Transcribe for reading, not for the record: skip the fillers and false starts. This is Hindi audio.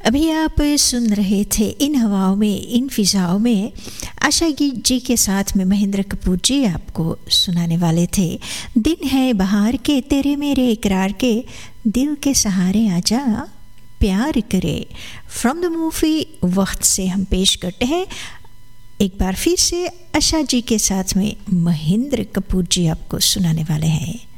अभी आप सुन रहे थे इन हवाओं में इन फिजाओं में, आशा जी के साथ में महेंद्र कपूर जी आपको सुनाने वाले थे। दिन है बहार के तेरे मेरे इकरार के, दिल के सहारे आजा प्यार करे। फ्रॉम द मूवी वक्त से हम पेश करते हैं एक बार फिर से आशा जी के साथ में महेंद्र कपूर जी आपको सुनाने वाले हैं।